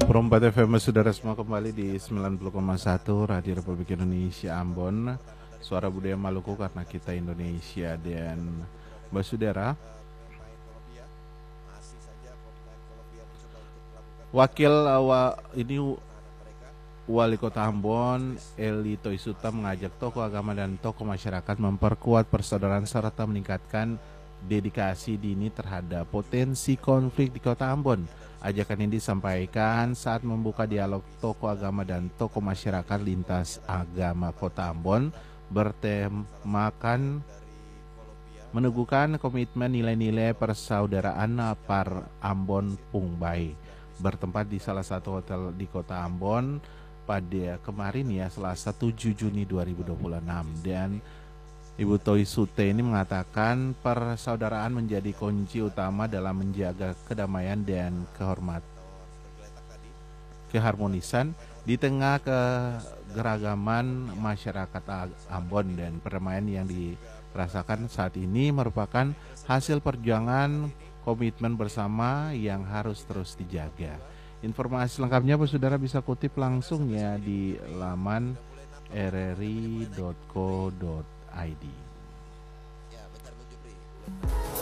Perempat FM Saudara semua kembali di 90,1 Radio Republik Indonesia Ambon, suara budaya Maluku karena kita Indonesia. Dan Mbak Saudara, Wakil ini Wali Kota Ambon, Eli Toisuta, mengajak tokoh agama dan tokoh masyarakat memperkuat persaudaraan serta meningkatkan dedikasi dini terhadap potensi konflik di Kota Ambon. Ajakan ini disampaikan saat membuka dialog tokoh agama dan tokoh masyarakat lintas agama Kota Ambon bertemakan meneguhkan komitmen nilai-nilai persaudaraan par Ambon Pungbai, bertempat di salah satu hotel di Kota Ambon pada kemarin ya, Selasa 7 Juni 2026. Dan Ibu Toisute ini mengatakan persaudaraan menjadi kunci utama dalam menjaga kedamaian dan keharmonisan di tengah kegeragaman masyarakat Ambon. Dan perdamaian yang dirasakan saat ini merupakan hasil perjuangan komitmen bersama yang harus terus dijaga. Informasi lengkapnya Saudara bisa kutip langsung ya di laman rri.co.id.